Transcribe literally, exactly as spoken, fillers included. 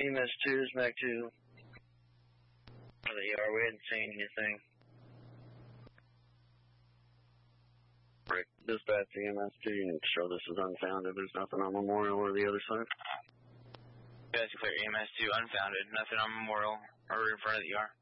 E M S two is back to where they are. We hadn't seen anything. Right. Dispatch E M S two, you can show this is unfounded. There's nothing on Memorial or the other side. Guys, clear E M S two unfounded. Nothing on Memorial or in front of the E R.